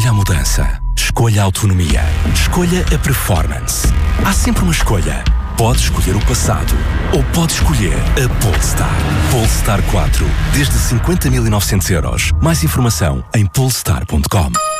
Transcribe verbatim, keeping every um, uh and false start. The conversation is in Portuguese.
Escolha a mudança. Escolha a autonomia. Escolha a performance. Há sempre uma escolha. Pode escolher o passado ou pode escolher a Polestar. Polestar quatro, desde cinquenta mil e novecentos euros. Mais informação em polestar ponto com.